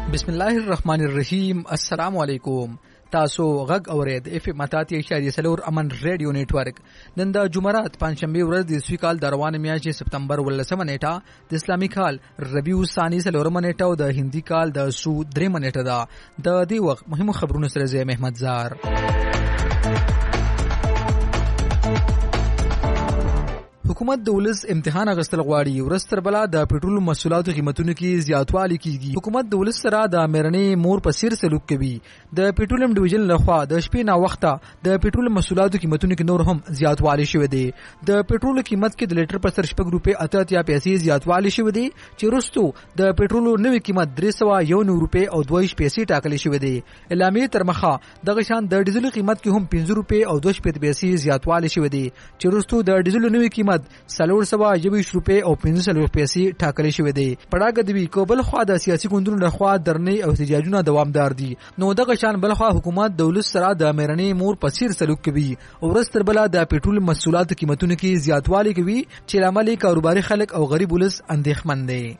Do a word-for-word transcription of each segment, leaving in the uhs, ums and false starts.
بسم الله الرحمن الرحیم. السلام علیکم. تاسو غږ اورید اف متاتی اشاریه سلور امن ریډیو نیټورک. نن د جمعرات پنځشنبه ورځ د اسوي کال د روانه میاشتې سپتمبر ولسمه نیټه د اسلامي کال ربیع الثانی سلورمه نیټه او د هندي کال د سو درېمه نیټه ده. د دې وخت مهمو خبرونو سره زه محمد زار. حکومت د ولس امتحان اغستل غواړي. ورستر بلا د پټرول محصولاتو قیمتونو کې زیاتوالی کیږي. حکومت د ولس سره د میرنې مور په سیر سلوک کوي. د پټرولیم ډیویژن لخوا د شپې نا وخته د پټرول محصولاتو قیمتونو کې نور هم زیاتوالی شوی دی. د پټرول قیمت کې د لیټر په سر شپږ روپۍ اته اتیا پیسې زیاتوالی شوی دی چې وروستو د پټرول نوې قیمت درې سوه یو نوي روپۍ او دوه ویشت پیسې ټاکل شوی دی. اعلامیې تر مخه دغه شان د ډیزل قیمت کې هم پنځه روپۍ او دوه شپېته پیسې زیاتوالی شوی دی چې وروستو د ډیزل نوې قیمت سلور سوا یویشت روپۍ او پنځه څلوېښت پیسې ټاکل شوی دی. پړاګه دوی کو بل خوا د سیاسي ګوندونو لخوا درنې او احتجاجونه دوامدار دي. نو دغه شان بل خوا حکومت د ولس سره د میرنې مور په څیر سلوک کوي او ورستر بلا د پټرول محصولاتو قیمتونو کې زیاتوالی کوي چې لامل کاروباري خلک او غریب ولس اندېښمن دي.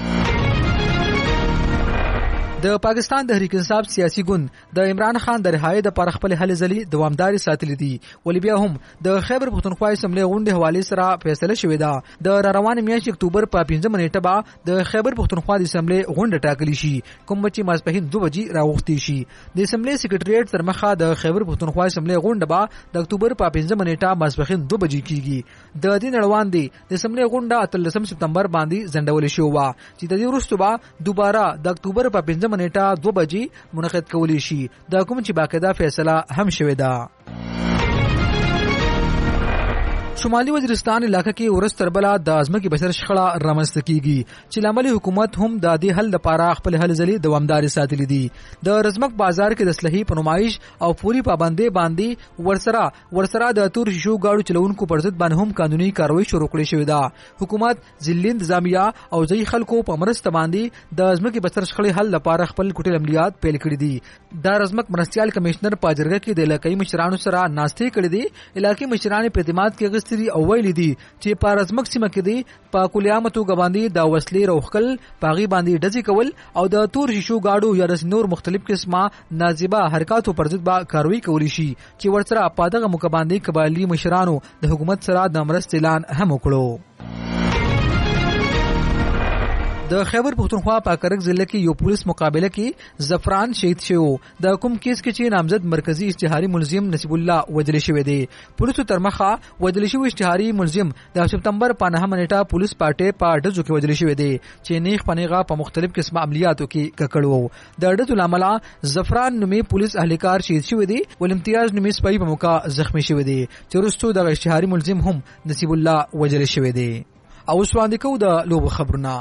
د پاکستان د تحریک انصاف سیاسي ګوند د عمران خان د رهایی د پر خپل هلې ځلې دوامداري ساتلې دي. ولې بیا هم د خیبر پښتونخوا اسمبلی غونډې حواله سره فیصله شوې ده. د روانه میاشتې اکتوبر په پنځمه نیټه به د خیبر پښتونخوا د اسمبلی غونډه ټاکلې شي کوم چې ماسپښین دوه بجې راوختي شي. د اسمبلی سکریټریټ تر مخه د خیبر پښتونخوا اسمبلی غونډه به د اکتوبر په پنځمه نیټه ماسپښین دوه بجې کیږي. د دې نړوان دي د اسمبلی غونډه اتلسم سپتمبر باندې ځنډول شوې و چې د دې وروسته به دوباره د اکتوبر په پنځمه نیټه دو بجې منعقد کولی شي. دا کوم چې باقاعده فیصله هم شوې ده. شمالي وزیرستان علاقې کې ورستر بلا د ازمکي بشر شخړه رامنځته کیږي چې لامل حکومت هم د دې حل لپاره خپل حل ځلې دوامداري ساتلې دي. د رزمک بازار کې د اصلاحي پنمایش او پوری پابندۍ باندې ورسره ورسره د تور شیشو گاډو چلونکو پر ضد باندې هم قانوني کاروایی شروع کړې شوې ده. حکومت ځلې انتظامیه او ځای خلکو په مرسته باندې د ازمکي بشر شخړې حل لپاره خپل کوټل عملیات پیل کړي دي. د رزمک مرستيال کمشنر په جرګه کې د علاقائی مشرانو سره ناستې کړې دي. علاقائی مشران په اعتماد کې او ویل دي چې په رزمک سیمه کې دي په کلیامتو غباندي د وسلې روخل پاغي باندې ډزې کول او د تور شیشو گاډو یا رس نور مختلف قسمه نازیبه حرکاتو پر ضد با کاروایی کولی شي چې ورسره په دغه مقابله قبایلی مشرانو د حکومت سره د مرستې اعلان هم وکړو. د خیبر پښتونخوا په کرک ضلع کې یو پولیس مقابله کې زفران شهید شو. د کوم کیس کې چې نامزد مرکزی اشتهاري ملزم نصیب الله وجل شوی دی. پولیسو تر مخه وجل شوی اشتهاري ملزم د سپتمبر په نهمه نیټه پولیس پارټي په ډزو کې وجل شوی دی چې نیغ پنیغه په مختلف قسمه عملیاتو کې ککړو. د ډزو لامل زفران نومي پولیس اهلکار شهید شوی دی ول امتیاز نومي سپای په موقع زخمی شوی دی چې وروسته د اشتهاري ملزم هم نصیب الله وجل شوی دی. او سواند کو د لوب خبرونه.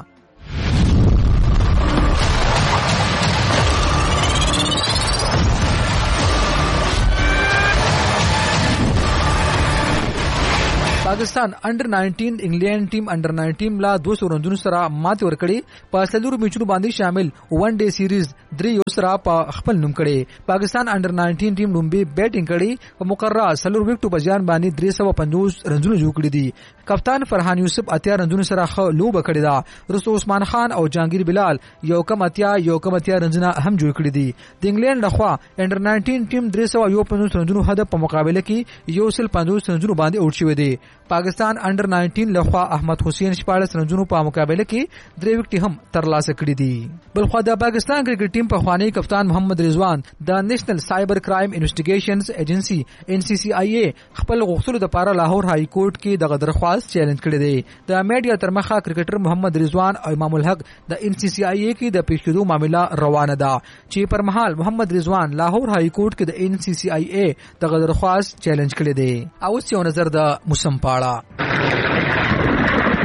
پاکستان انډر ناینټین انګلند ټیم انډر ناینټین لا دوه سوه رنونو سره ماتې ورکړې. په څلورو میچونو باندې شامل ون ډے سیریز درې یو سره په خپل نوم کړي. پاکستان انډر ناینټین ټیم لومبي بیټینګ کړي. په مقرره څلور وکټو په ځان باندې درې سوه پنځوس رنونه جوړ کړي دي. کپتان فرحان یوسف اتیا رنونه سره ښه لوبه کړې ده. رسو عثمان خان او جهانگیر بلال یو کم اتیا یو کم اتیا رنونه هم جوړ کړي دي. د انګلند لخوا انډر ناینټین ټیم درې سوه یو پنځوس رنونو هدف په مقابله کې یو سل پنځوس رنونو باندې اوټ شوی دی. پاکستان انډر ناینټین لخوا احمد حسین شپاړس رنونو په مقابله کې درې وکټې هم ترلاسه کړې دي. بل خو د پاکستان کرکټ ټیم په خوانی کپتان محمد رضوان د نېشنل سایبر کرایم انویسټیګیشنز ایجنسی ان سی سی آی ای خپل غوښتلو د پاره لاهور هائی کورټ کې د درخواست چیلنج کړی دی. د میډیا تر مخه کرکټر محمد رضوان او امام الحق د ان سی سی آی ای کې د پیښېدو معاملې روانه ده چې پر مهال محمد رضوان لاهور هائی کورټ کې د ان سی سی آی ای د درخواست چیلنج کړی دی. او څو نظر د موسم پاړه.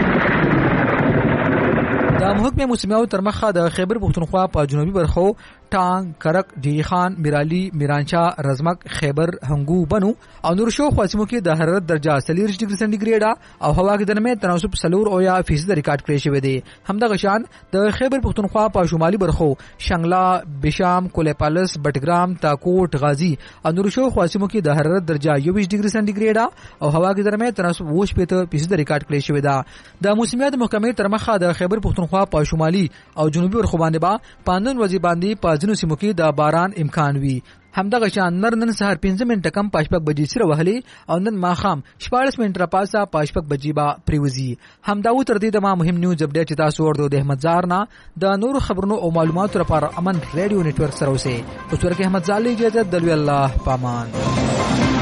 د محکمې موسمیاتو تر مخه د خیبر پښتونخوا په جنوبي برخو ټانګ کرک ډی خان میرالی میرانچا رزمک خیبر هنګو بنو او نور شو خاصمو کې د حرارت درجه سلیریش ډیګري سنټیګریډ او هوا کې د نمې تناسب سلور او یا فیصد ریکارډ کړی شوی دی. همدغه شان د خیبر پختونخوا په شمالي برخو شنګلا بشام کولیپالس بټګرام تاکوټ غازی او نور شو خاصمو کې د حرارت درجه یوویشت ډیګري سنټیګریډ او هوا کې د نمې تناسب اووه شپږ فیصد ریکارډ کړی شوی دی. د موسمیات محکمې تر مخه د خیبر پختونخوا په شمالي او جنوبي برخو باندې با پاندن وځي باندې په ځینو سیمو کې د باران امکان وي. همدغه شان نر نن سهار پنځه منټه کم پاشپک بجې سره وهلې او نن ماخام شپاړس منټه پاسه پاشپک بجې با پریوزي. همداو تر دې د ما مهم نیوز اپډیټ چې تاسو ورته د احمد زار نه د نور خبرونو او معلوماتو لپاره امن ریډیو نتورک سره اوسئ. په صورت کې احمد زالي اجازه د الله پامان.